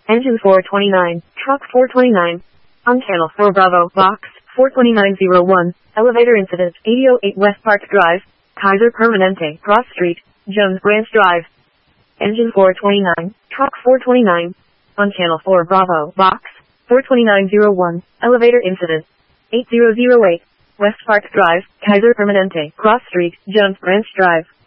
Engine 429, truck 429. On channel 4 Bravo, box 42901, elevator incident, 8008 West Park Drive, Kaiser Permanente, Cross Street, Jones Branch Drive. Engine 429, truck 429. On channel 4 Bravo, box 42901, elevator incident, 8008, West Park Drive, Kaiser Permanente, Cross Street, Jones Branch Drive.